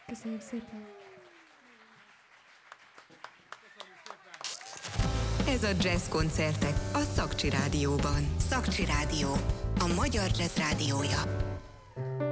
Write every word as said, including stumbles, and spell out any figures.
Köszönjük szépen. Ez a Jazz Koncertek a Szakcsi Rádióban. Szakcsi Rádió, a magyar jazz rádiója.